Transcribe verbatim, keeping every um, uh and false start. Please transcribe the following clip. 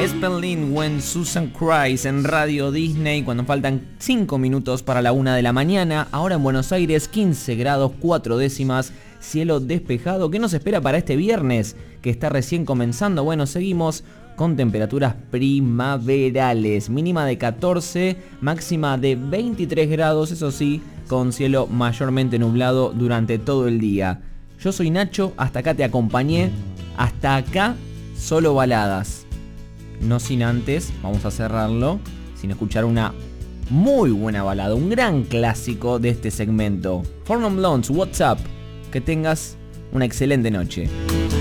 Spelling When Susan Cries en Radio Disney cuando faltan cinco minutos para la una de la mañana. Ahora en Buenos Aires quince grados cuatro décimas, cielo despejado. ¿Qué nos espera para este viernes que está recién comenzando? Bueno, seguimos con temperaturas primaverales, mínima de catorce, máxima de veintitrés grados, eso sí, con cielo mayormente nublado durante todo el día. Yo soy Nacho, hasta acá te acompañé, hasta acá solo baladas. No sin antes, vamos a cerrarlo, sin escuchar una muy buena balada, un gran clásico de este segmento. Four Non Blondes, What's Up, que tengas una excelente noche.